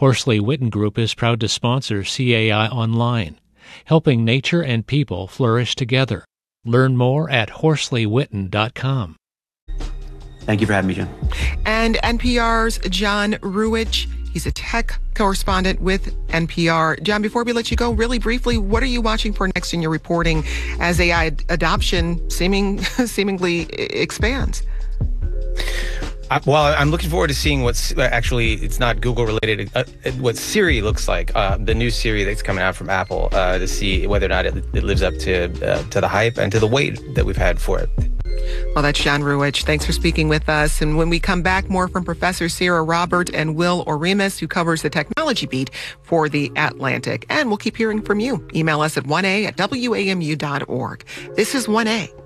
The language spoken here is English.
Horsley Witten Group is proud to sponsor CAI Online, helping nature and people flourish together. Learn more at HorsleyWitten.com. Thank you for having me, Jen. And NPR's John Ruwitch. He's a tech correspondent with NPR. John, before we let you go, really briefly, what are you watching for next in your reporting as AI adoption seemingly expands? Well, I'm looking forward to seeing what's actually, it's not Google related, what Siri looks like, the new Siri that's coming out from Apple, to see whether or not it lives up to the hype and to the wait that we've had for it. Well, that's John Ruwitch. Thanks for speaking with us. And when we come back, more from Professor Sarah Robert and Will Oremus, who covers the technology beat for The Atlantic. And we'll keep hearing from you. Email us at 1a@wamu.org. This is 1A.